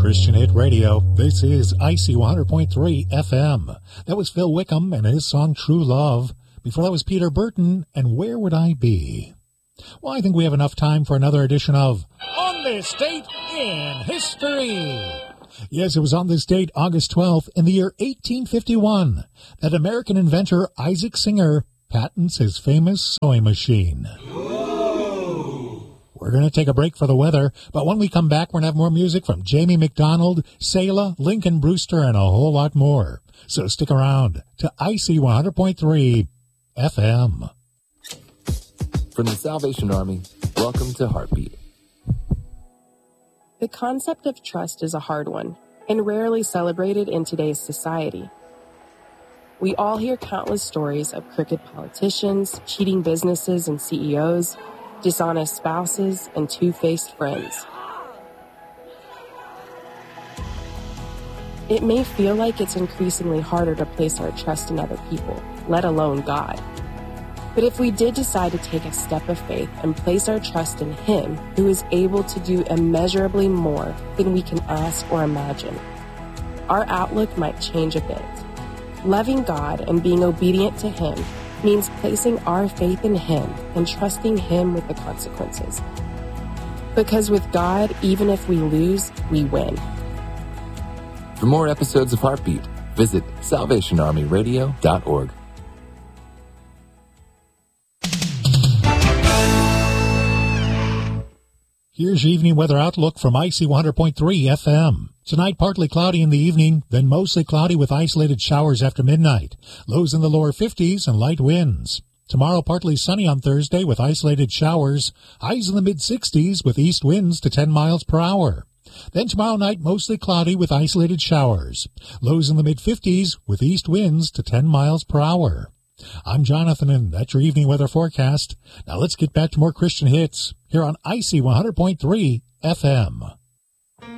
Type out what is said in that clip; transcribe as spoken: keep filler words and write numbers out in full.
Christian Hit Radio. This is I C one hundred point three F M. That was Phil Wickham and his song True Love. Before that was Peter Burton and Where Would I Be? Well, I think we have enough time for another edition of On This Date in History. Yes, it was on this date, August twelfth, in the year eighteen fifty-one, that American inventor Isaac Singer patents his famous sewing machine. We're going to take a break for the weather, but when we come back, we're going to have more music from Jamie McDonald, Selah, Lincoln Brewster, and a whole lot more. So stick around to I C one hundred point three F M. From the Salvation Army, welcome to Heartbeat. The concept of trust is a hard one and rarely celebrated in today's society. We all hear countless stories of crooked politicians, cheating businesses and C E Os, dishonest spouses, and two-faced friends. It may feel like it's increasingly harder to place our trust in other people, let alone God. But if we did decide to take a step of faith and place our trust in Him, who is able to do immeasurably more than we can ask or imagine, our outlook might change a bit. Loving God and being obedient to Him means placing our faith in Him and trusting Him with the consequences. Because with God, even if we lose, we win. For more episodes of Heartbeat, visit salvation army radio dot org. Here's your evening weather outlook from I C one hundred point three F M. Tonight, partly cloudy in the evening, then mostly cloudy with isolated showers after midnight. Lows in the lower fifties and light winds. Tomorrow, partly sunny on Thursday with isolated showers. Highs in the mid-sixties with east winds to ten miles per hour. Then tomorrow night, mostly cloudy with isolated showers. Lows in the mid-fifties with east winds to ten miles per hour. I'm Jonathan, and that's your evening weather forecast. Now let's get back to more Christian hits here on I C one hundred point three F M.